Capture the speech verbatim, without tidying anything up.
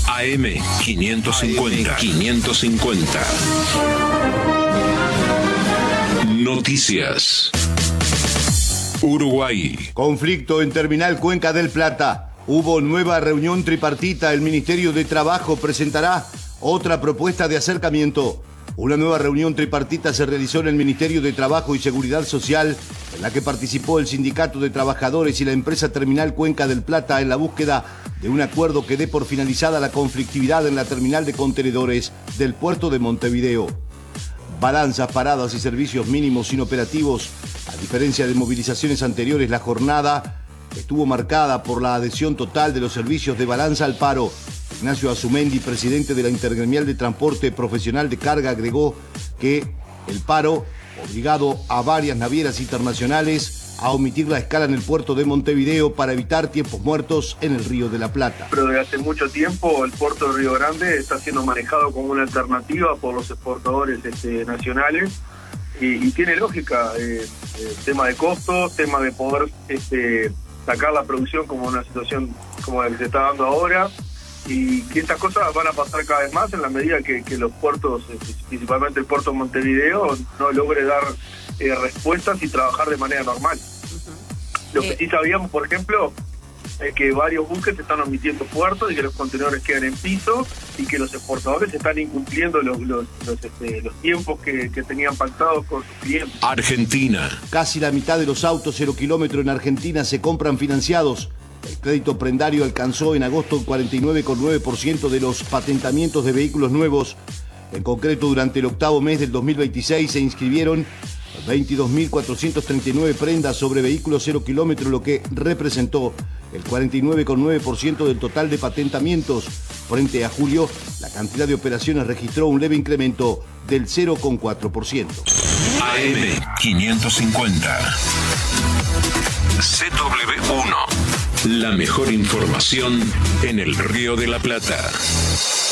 A M quinientos cincuenta. quinientos cincuenta. Noticias. Uruguay. Conflicto en Terminal Cuenca del Plata. Hubo nueva reunión tripartita. El Ministerio de Trabajo presentará otra propuesta de acercamiento. Una nueva reunión tripartita se realizó en el Ministerio de Trabajo y Seguridad Social, en la que participó el Sindicato de Trabajadores y la empresa Terminal Cuenca del Plata en la búsqueda de un acuerdo que dé por finalizada la conflictividad en la terminal de contenedores del puerto de Montevideo. Balanzas, paradas y servicios mínimos inoperativos. A diferencia de movilizaciones anteriores, la jornada estuvo marcada por la adhesión total de los servicios de balanza al paro. Ignacio Azumendi, presidente de la Intergremial de Transporte Profesional de Carga, agregó que el paro obligado a varias navieras internacionales a omitir la escala en el puerto de Montevideo para evitar tiempos muertos en el Río de la Plata. Pero desde hace mucho tiempo el puerto de Río Grande está siendo manejado como una alternativa por los exportadores este, nacionales y, y tiene lógica, eh, eh, tema de costos, tema de poder este, sacar la producción como una situación como la que se está dando ahora, y que estas cosas van a pasar cada vez más en la medida que, que los puertos, principalmente el puerto de Montevideo, no logre dar eh, respuestas y trabajar de manera normal. Uh-huh. Lo que eh. sí sabíamos, por ejemplo, es que varios buques están omitiendo puertos y que los contenedores quedan en piso y que los exportadores están incumpliendo los, los, los, este, los tiempos que, que tenían pactados con sus clientes. Argentina. Casi la mitad de los autos cero kilómetro en Argentina se compran financiados. El crédito prendario alcanzó en agosto el cuarenta y nueve coma nueve por ciento de los patentamientos de vehículos nuevos. En concreto, durante el octavo mes del dos mil veintiséis se inscribieron veintidós mil cuatrocientas treinta y nueve prendas sobre vehículos cero kilómetro, lo que representó el cuarenta y nueve coma nueve por ciento del total de patentamientos. Frente a julio, la cantidad de operaciones registró un leve incremento del cero coma cuatro por ciento. A M quinientos cincuenta. C W uno. La mejor información en el Río de la Plata.